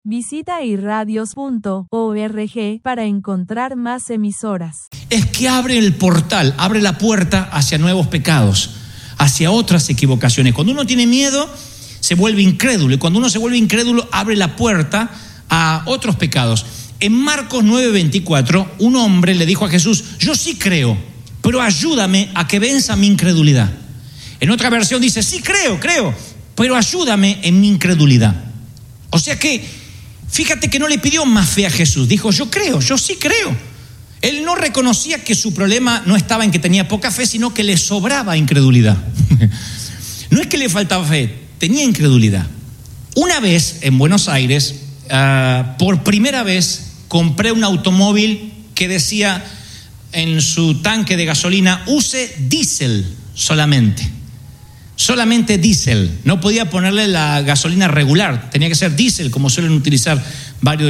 Visita irradios.org para encontrar más emisoras. Es que abre el portal, abre la puerta hacia nuevos pecados, hacia otras equivocaciones. Cuando uno tiene miedo, se vuelve incrédulo. Y cuando uno se vuelve incrédulo, abre la puerta a otros pecados. En Marcos 9:24, un hombre le dijo a Jesús: yo sí creo, pero ayúdame a que venza mi incredulidad. En otra versión dice: sí creo, pero ayúdame en mi incredulidad. O sea que, fíjate que no le pidió más fe a Jesús. Dijo: yo creo, yo sí creo. Él no reconocía que su problema no estaba en que tenía poca fe, sino que le sobraba incredulidad. No es que le faltaba fe, tenía incredulidad. Una vez en Buenos Aires, por primera vez, compré un automóvil que decía en su tanque de gasolina: use diésel solamente diésel. No podía ponerle la gasolina regular, tenía que ser diésel, como suelen utilizar varios